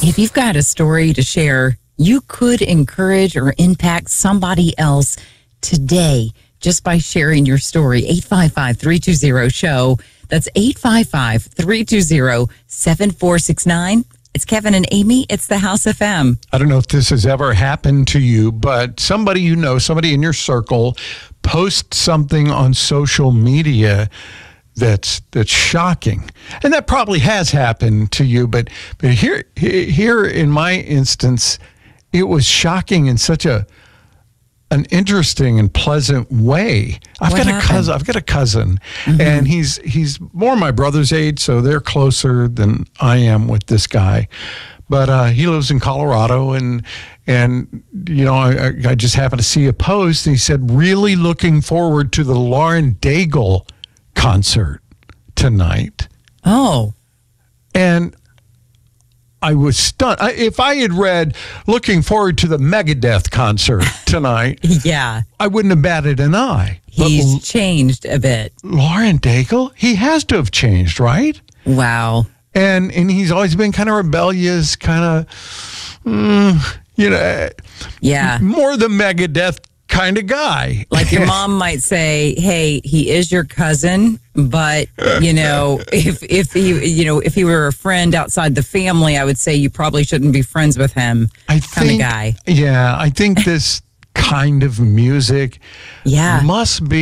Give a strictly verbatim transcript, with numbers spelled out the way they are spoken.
If you've got a story to share, you could encourage or impact somebody else today just by sharing your story. eight five five, three two zero, S H O W. That's eight five five, three two zero, seven four six nine. It's Kevin and Amy. It's the House F M. I don't know if this has ever happened to you, but somebody you know, somebody in your circle, posts something on social media that's that's shocking. And that probably has happened to you, but but here here in my instance, it was shocking in such a an interesting and pleasant way. I've What got happened? a cousin. I've got a cousin, Mm-hmm. and he's he's more my brother's age, so they're closer than I am with this guy. But uh, he lives in Colorado, and and you know I, I just happened to see a post, and he said, "Really looking forward to the Lauren Daigle concert tonight." Oh, And I was stunned. I, if I had read, "Looking forward to the Megadeth concert tonight," yeah. I wouldn't have batted an eye. But He's L- changed a bit. Lauren Daigle, he has to have changed, right? Wow. And and he's always been kind of rebellious, kind of, mm, you know, Yeah. more the Megadeth kind of guy. Like your mom might say, "Hey, he is your cousin, but you know, if if he you know if he were a friend outside the family, I would say you probably shouldn't be friends with him." I kind of think, guy. Yeah, I think this kind of music Yeah. must be